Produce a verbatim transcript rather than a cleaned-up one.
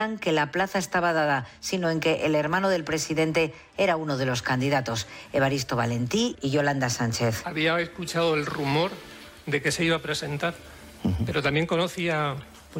que la plaza estaba dada, sino en que el hermano del presidente era uno de los candidatos, Evaristo Valentí y Yolanda Sánchez. Había escuchado el rumor de que se iba a presentar, uh-huh. pero también conocía